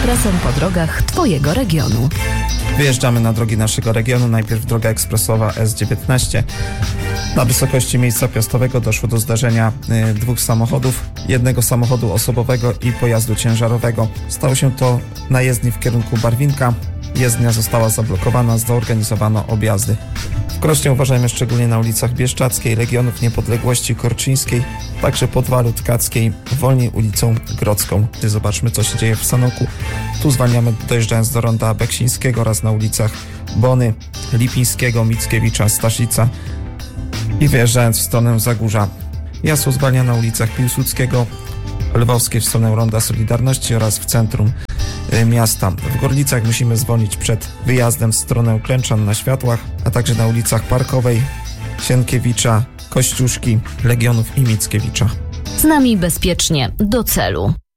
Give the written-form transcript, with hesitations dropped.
ekspresem po drogach Twojego regionu. Wyjeżdżamy na drogi naszego regionu. Najpierw droga ekspresowa S19. Na wysokości miejsca piastowego doszło do zdarzenia dwóch samochodów, jednego samochodu osobowego i pojazdu ciężarowego. Stało się to na jezdni w kierunku Barwinka. Jezdnia została zablokowana, zorganizowano objazdy. W Krośnie uważajmy szczególnie na ulicach Bieszczadzkiej, Legionów Niepodległości, Korczyńskiej, także Podwalu Tkackiej, wolniej ulicą Grodzką. Zobaczmy, co się dzieje w Sanoku. Tu zwalniamy, dojeżdżając do ronda Beksińskiego oraz na ulicach Bony, Lipińskiego, Mickiewicza, Staszica i wyjeżdżając w stronę Zagórza. Jasło zwalnia na ulicach Piłsudskiego, Lwowskiej w stronę ronda Solidarności oraz w centrum miasta. W Gorlicach musimy zwolnić przed wyjazdem w stronę Klęczan na światłach, a także na ulicach Parkowej, Sienkiewicza, Kościuszki, Legionów i Mickiewicza. Z nami bezpiecznie do celu.